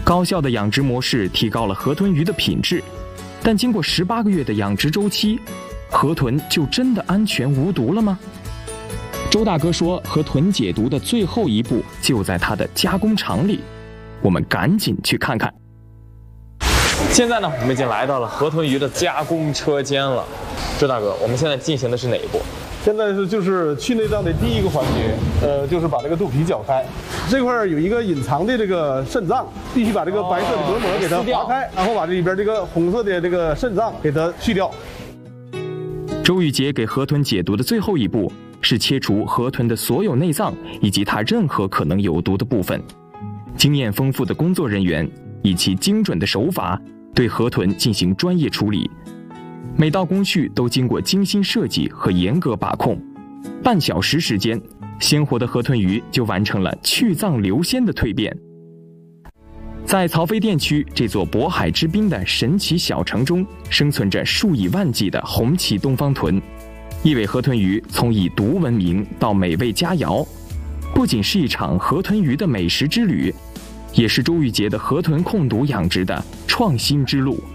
高效的养殖模式提高了河豚鱼的品质，但经过18个月的养殖周期，河豚就真的安全无毒了吗？周大哥说，河豚解毒的最后一步就在它的加工厂里，我们赶紧去看看。现在呢，我们已经来到了河豚鱼的加工车间了。周大哥，我们现在进行的是哪一步？ 现在就是去内脏的第一个环节，就是把这个肚皮绞开。这块有一个隐藏的这个肾脏，必须把这个白色的隔膜给它划开，然后把这里边这个红色的这个肾脏给它去掉。 周玉杰给河豚解毒的最后一步是切除河豚的所有内脏以及它任何可能有毒的部分。经验丰富的工作人员以其精准的手法对河豚进行专业处理，每道工序都经过精心设计和严格把控。半小时时间，鲜活的河豚鱼就完成了去脏留鲜的蜕变。在曹妃甸区这座渤海之滨的神奇小城中，生存着数以万计的红鳍东方豚。一尾河豚鱼从以毒闻名到美味佳肴，不仅是一场河豚鱼的美食之旅，也是周玉杰的河豚控毒养殖的创新之路。